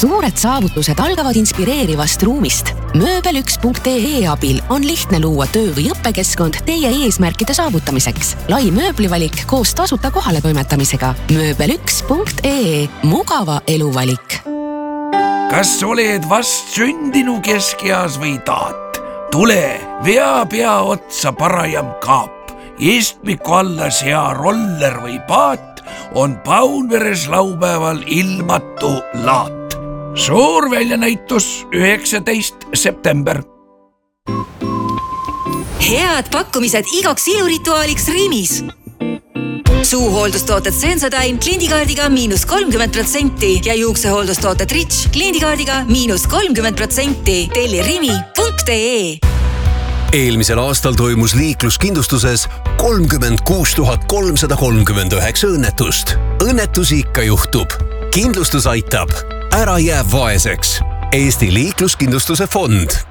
Suured saavutused algavad inspireerivast ruumist. Mööbel1.ee abil on lihtne luua töö- või õppekeskkond teie eesmärkide saavutamiseks. Lai mööblivalik koos tasuta kohaletoimetamisega. Mööbel1.ee. Mugava eluvalik. Kas oled vast sündinu keskeas või taat? Tule, vea pea otsa parajam kaap. Istmiku alla sea roller või paat on Paunveres laupäeval ilmatu laat. Suur väljanäitus 19. september. Head pakkumised igaks ilurituaaliks Rimis. Suuhooldustooted Sensodyne kliendikaardiga -30% ja juuksehooldustooted Rich kliendikaardiga -30%. Telli rimi.ee. Eelmisel aastal toimus liikluskindlustuses 36 339 õnnetust. Õnnetusi ikka juhtub. Kindlustus aitab. Ära jää vaeseks. Eesti Liikluskindlustuse fond.